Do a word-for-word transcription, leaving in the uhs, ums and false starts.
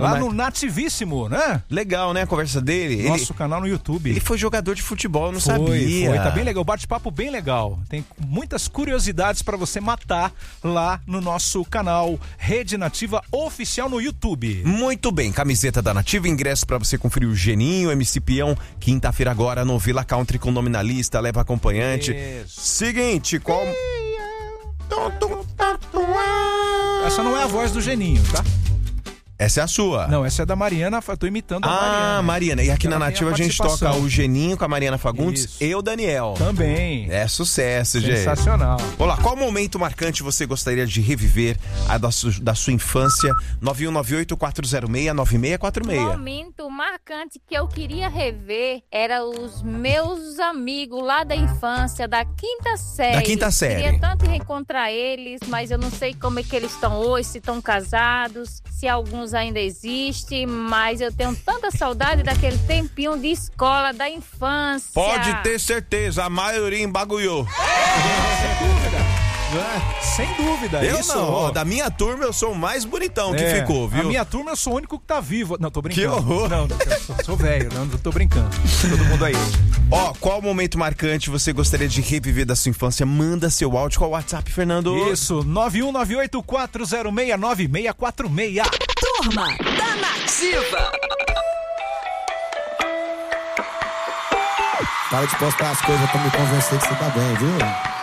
Lá no Nativíssimo, né? Legal, né, a conversa dele. Nosso ele, canal no YouTube. Ele foi jogador de futebol, eu não foi, sabia. Foi, tá bem legal, bate-papo bem legal. Tem muitas curiosidades pra você matar lá no nosso canal Rede Nativa Oficial no YouTube. Muito bem, camiseta da Nativa, ingresso pra você conferir o Geninho, M C Peão, quinta-feira agora no Vila Country com nominalista, leva acompanhante. Isso. Seguinte, qual... Essa não é a voz do Geninho, tá? Essa é a sua? Não, essa é da Mariana, eu tô imitando a ah, Mariana. Ah, Mariana. E aqui na Nativa a gente toca o Geninho com a Mariana Fagundes. Isso. E o Daniel. Também. É sucesso, gente. Sensacional. Olá, qual momento marcante você gostaria de reviver a da, su, da sua infância? nove um nove oito, quatro zero seis, nove seis quatro seis. O momento marcante que eu queria rever era os meus amigos lá da infância, da quinta série. Da quinta série. Queria tanto reencontrar eles, mas eu não sei como é que eles estão hoje, se estão casados, se alguns ainda existe, mas eu tenho tanta saudade daquele tempinho de escola, da infância. Pode ter certeza, a maioria embagulhou. Sem dúvida. Sem dúvida. Eu isso, não, ó, da minha turma eu sou o mais bonitão é, que ficou, viu? A minha turma eu sou o único que tá vivo. Não, tô brincando. Que horror. Não, não eu sou, sou velho, não, tô brincando. Todo mundo aí. Ó, qual momento marcante você gostaria de reviver da sua infância? Manda seu áudio. Qual o WhatsApp, Fernando? Isso, nove um nove oito, quatro zero seis, nove seis quatro seis. Turma da Nativa. Para de postar as coisas pra me convencer que você tá bem, viu?